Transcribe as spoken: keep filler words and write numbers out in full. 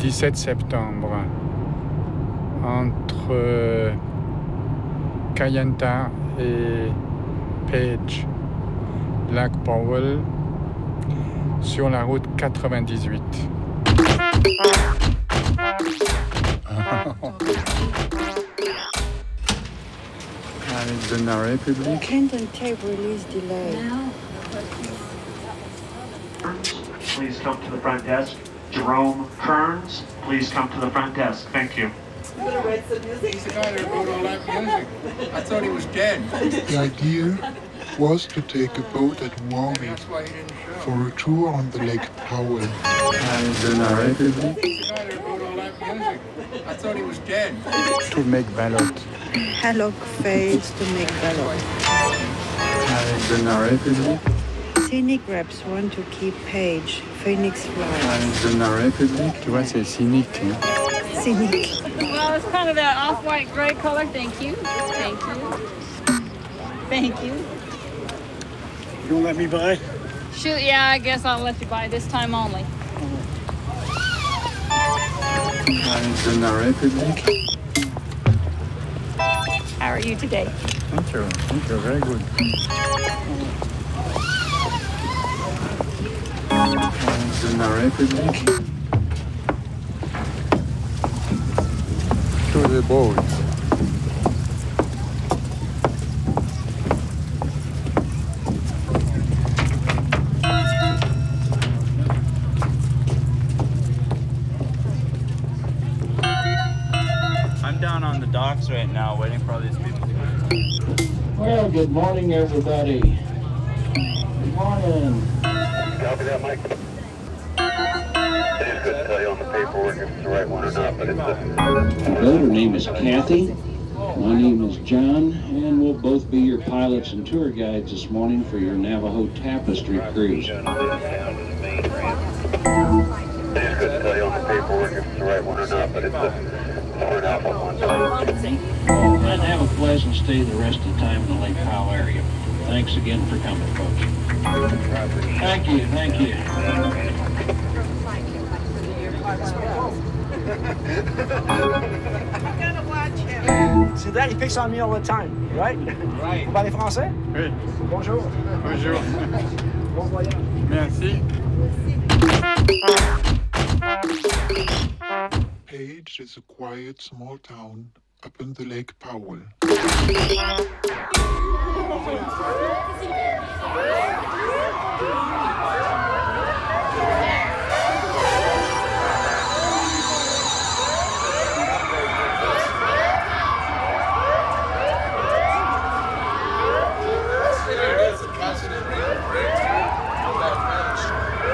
dix-sept septembre, entre Kayenta et Page, lac Powell, sur la route quatre-vingt-dix-huit. Arizona Republic. Clinton tape release delay. Please come to the front desk. Jerome Kearns, please come to the front desk. Thank you. He's the guy that wrote all that music. I thought he was dead. The idea was to take a boat at Warwick for a tour on the Lake Powell. Arizona Republic. He's the guy that wrote all that music. I thought he was dead. To make ballot. Hallock fades to make ballot. Arizona Republic. Scenic reps want to keep Page. Phoenix flies. Arizona Republic. Tu vois, c'est cynique. Hein? Scenic. Well, it's kind of that off-white gray color. Thank you. Thank you. Thank you. You gonna let me buy? Shoot, yeah, I guess I'll let you buy this time only. Arizona Republic. How are you today? Thank you. Thank you. Very good. Arizona Republic. To the boat. I'm down on the docks right now waiting for all these people to come. Well, good morning, everybody. Good morning. Copy that, Mike. I just couldn't tell you on the paperwork if it's the right one or not, but it's a... Well, her name is Kathy. My name is John, and we'll both be your pilots and tour guides this morning for your Navajo Tapestry cruise. I just couldn't tell you on the paperwork if it's the right one or not, but it's a... For an Alpha one. And have a pleasant stay the rest of the time in the Lake Powell area. Thanks again for coming, folks. Thank you, thank you. See that? He picks on me all the time, right? Right. Vous parlez français? Oui. Bonjour. Bonjour. Bon voyage. Merci. Page is a quiet small town up in the Lake Powell.